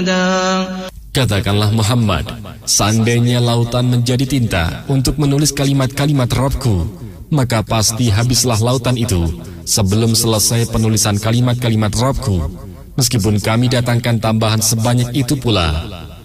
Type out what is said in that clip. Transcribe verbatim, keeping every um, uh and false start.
Katakanlah Muhammad, seandainya lautan menjadi tinta untuk menulis kalimat-kalimat Rabbku, maka pasti habislah lautan itu sebelum selesai penulisan kalimat-kalimat Rabbku, meskipun kami datangkan tambahan sebanyak itu pula.